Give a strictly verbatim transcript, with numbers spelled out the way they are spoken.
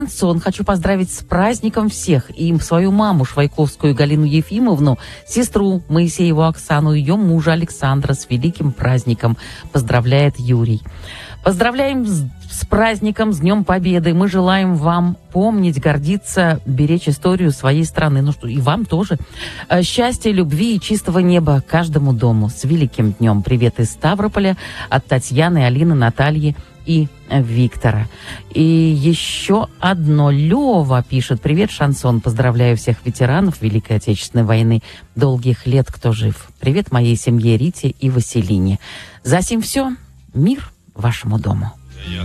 Шансон. Хочу поздравить с праздником всех. И свою маму Швайковскую Галину Ефимовну, сестру Моисееву Оксану, ее мужа Александра с великим праздником. Поздравляет Юрий. Поздравляем с, с праздником, с Днем Победы. Мы желаем вам помнить, гордиться, беречь историю своей страны. Ну что, и вам тоже. Счастья, любви и чистого неба каждому дому. С великим днем. Привет из Ставрополя от Татьяны, Алины, Натальи и Виктора. И еще одно. Лева пишет. Привет, Шансон. Поздравляю всех ветеранов Великой Отечественной войны. Долгих лет, кто жив. Привет моей семье Рите и Василине. За сим все. Мир вашему дому.